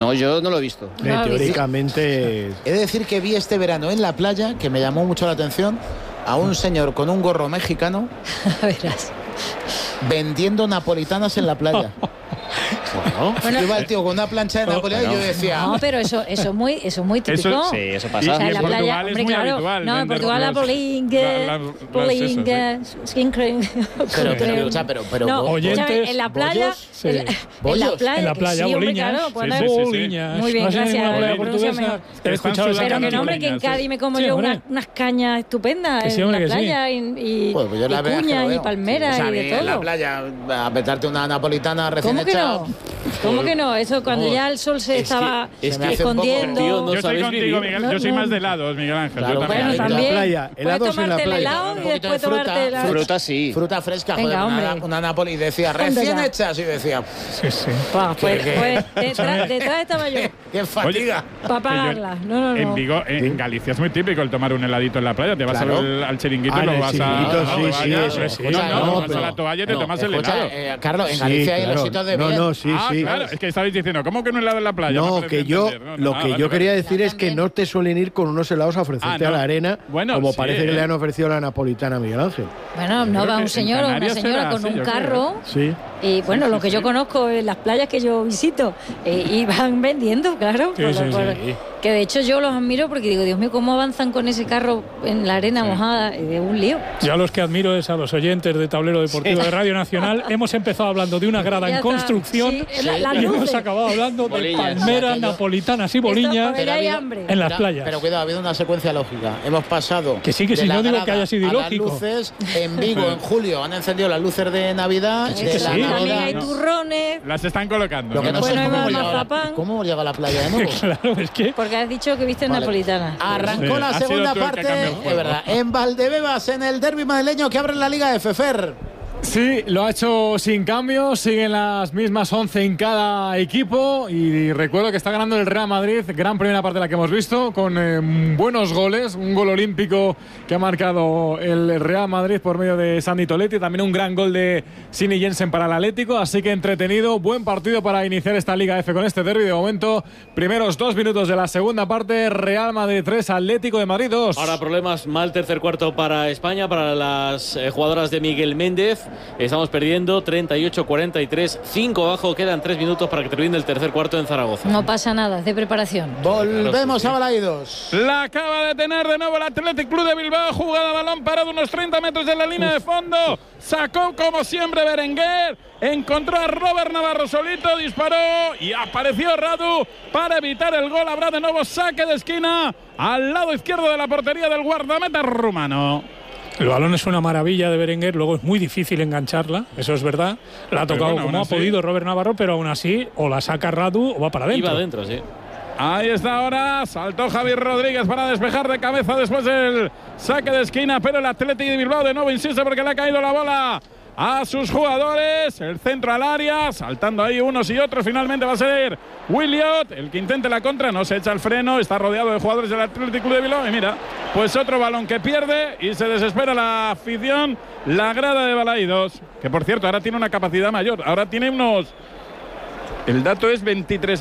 No, yo no lo he visto. Teóricamente... He de decir que vi este verano en la playa, que me llamó mucho la atención, a un señor con un gorro mexicano vendiendo napolitanas en la playa. Bueno, iba el tío con una plancha de napolitana y yo decía... No, pero eso es muy típico. Sí, eso pasa. O sea, Y en la en playa, Portugal es hombre, muy claro. habitual No, en vender Portugal la polinga, skin cream. Pero no, oyentes, en la playa, bollos, sí. en la playa, En la playa, sí, hombre, boliñas. claro, pues, Sí, boliñas. Muy bien, ¿No has ido a gracias. una playa La pronuncia portuguesa? mejor. He escuchado esa Pero que canción. no, hombre, que en Cádiz me como yo unas cañas estupendas Que sí, en hombre, la que sí. playa y Pues yo la verdad es que lo cuñas y veo. palmeras O sea, y de en la todo. playa a petarte una napolitana recién ¿Cómo que hecha. no? ¿Cómo que no? Eso cuando ya el sol se estaba escondiendo. No yo estoy sabéis contigo, vivir. Miguel. Yo soy más de helados, Miguel Ángel. Claro, Yo Bueno, En la también. playa, Puedes helados en la tomarte el playa. helado Un y poquito de después fruta, tomarte la... Fruta sí. Fruta fresca, Venga, joder, hombre. una Napoli decía Anda recién ya. hecha, así decía. Sí. Pues detrás estaba yo. ¡Qué fatiga! Para pagarla. No. En Vigo, en Galicia es muy típico el tomar un heladito en la playa. Te vas Claro. al chiringuito y En lo el vas chiringuito, a... sí, eso. Sí, Escucha, no, no, vas a la toalla y te tomas el escucha, helado. Carlos, en Sí, Galicia hay los claro. sitios de bien. No, sí. Claro, es que estabais diciendo, ¿cómo que un helado en la playa? No, Me que parecía yo, entender. lo que yo quería decir es que También. no te suelen ir con unos helados a ofrecerte Ah, no. a la arena, Bueno, como sí, parece que le han ofrecido la napolitana a Miguel Ángel. Bueno, no creo va que un en señor o una Canarias señora será con así, un yo carro. Sí. Y bueno, lo que yo conozco en las playas que yo visito, y van vendiendo, claro. Sí, sí. Que de hecho yo los admiro porque digo, Dios mío, ¿cómo avanzan con ese carro en la arena mojada? De un lío. Yo a los que admiro es a los oyentes de Tablero Deportivo de Radio Nacional. Hemos empezado hablando de una grada Ya en está. construcción Sí, las y hemos luces. acabado hablando de Boliñas. palmeras, Aquello. napolitanas y boliñas Porque ya hay hambre. en las playas. Pero cuidado, ha habido una secuencia lógica. Hemos pasado. Que sí, que de sí, la no digo grada que haya sido a las ilógico. luces. En Vigo, en julio, han encendido las luces de Navidad. Sí, de que la sí. También Navidad. hay turrones, Las están colocando. Lo que no sé Bueno, es cómo hay hemos llegado a la- mazapán. ¿Cómo hemos llegado a la playa de nuevo? Claro, es que... porque has dicho que viste Vale. napolitana. Arrancó Sí, la ha sido segunda tú el que parte, cambió el juego. es verdad, en Valdebebas, en el derbi madrileño que abre la Liga de Fefer. Sí, lo ha hecho sin cambios, siguen las mismas 11 en cada equipo y recuerdo que está ganando el Real Madrid, gran primera parte de la que hemos visto, con buenos goles, un gol olímpico que ha marcado el Real Madrid por medio de Sandy Toletti, también un gran gol de Sini Jensen para el Atlético, así que entretenido, buen partido para iniciar esta Liga F con este derbi. De momento, primeros 2 minutos de la segunda parte, Real Madrid 3, Atlético de Madrid 2. Ahora problemas, mal tercer cuarto para España, para las jugadoras de Miguel Méndez. Estamos perdiendo 38-43, 5 abajo, quedan 3 minutos para que termine el tercer cuarto en Zaragoza. No pasa nada, es de preparación. Volvemos a Balaidos. La acaba de tener de nuevo el Athletic Club de Bilbao, jugada balón parado unos 30 metros de la línea de fondo, sacó como siempre Berenguer, encontró a Robert Navarro solito, disparó y apareció Radu para evitar el gol. Habrá de nuevo saque de esquina al lado izquierdo de la portería del guardameta rumano. El balón es una maravilla de Berenguer, luego es muy difícil engancharla, eso es verdad. La ha tocado bueno, como aún ha así. podido Robert Navarro, pero aún así o la saca Radu o va para adentro. Iba adentro, sí. Ahí está ahora, saltó Javier Rodríguez para despejar de cabeza después del saque de esquina, pero el Athletic de Bilbao de nuevo insiste porque le ha caído la bola a sus jugadores, el centro al área, saltando ahí unos y otros, finalmente va a ser Williot, el que intente la contra, no se echa el freno, está rodeado de jugadores del Athletic Club de Bilbao y mira, pues otro balón que pierde y se desespera la afición, la grada de Balaidos, que por cierto ahora tiene una capacidad mayor, ahora tiene unos... El dato es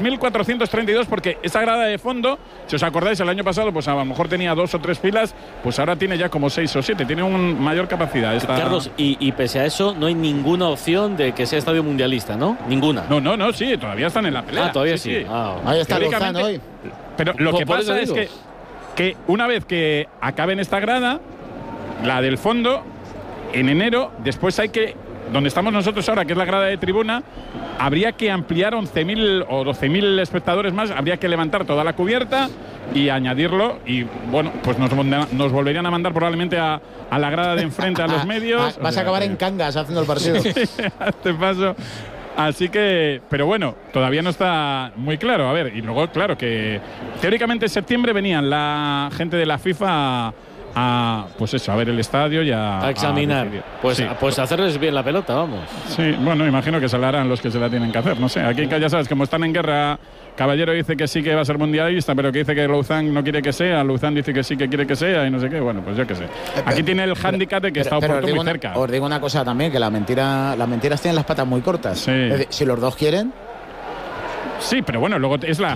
23.432 porque esa grada de fondo, si os acordáis, el año pasado pues a lo mejor tenía 2 o 3 filas, pues ahora tiene ya como 6 o 7, tiene una mayor capacidad. Carlos, y pese a eso, no hay ninguna opción de que sea estadio mundialista, ¿no? Ninguna. No, sí, todavía están en la pelea. Ah, todavía sí. Ahí está Teóricamente, Lozano hoy. Pero lo que Por eso pasa es digo. que una vez que acaben esta grada, la del fondo, en enero, después hay que... Donde estamos nosotros ahora, que es la grada de tribuna, habría que ampliar 11.000 o 12.000 espectadores más, habría que levantar toda la cubierta y añadirlo y bueno, pues nos volverían a mandar probablemente a la grada de enfrente a los medios. Vas a acabar en Cangas haciendo el partido. Este paso. Así que, pero bueno, todavía no está muy claro. A ver, y luego, claro, que teóricamente en septiembre venían la gente de la FIFA pues eso, a ver el estadio y a examinar. decidir. Pues, Sí. pues hacerles bien la pelota, vamos. Sí, bueno, imagino que se la harán los que se la tienen que hacer. No sé, aquí ya sabes, como están en guerra, Caballero dice que sí que va a ser mundialista, pero que dice que Luzán no quiere que sea, Luzán dice que sí que quiere que sea y no sé qué. Bueno, pues yo qué sé. Aquí tiene el hándicap de que está Oporto muy cerca. Os digo una cosa también, que las mentiras tienen las patas muy cortas. Sí. Es decir, si los dos quieren... Sí, pero bueno, luego es la